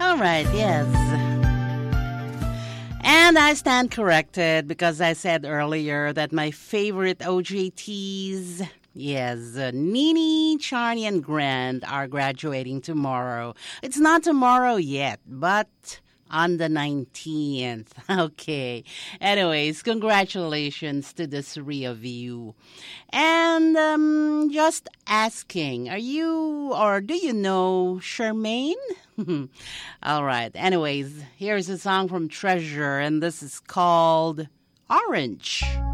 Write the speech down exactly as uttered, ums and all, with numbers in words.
All right, yes. And I stand corrected because I said earlier that my favorite O J Ts, yes, uh, Nini, Charney, and Grant are graduating tomorrow. It's not tomorrow yet, but on the nineteenth. Okay. Anyways, congratulations to the three of you. And um, just asking, are you or do you know Charmaine? All right. Anyways, here's a song from Treasure, and this is called Orange.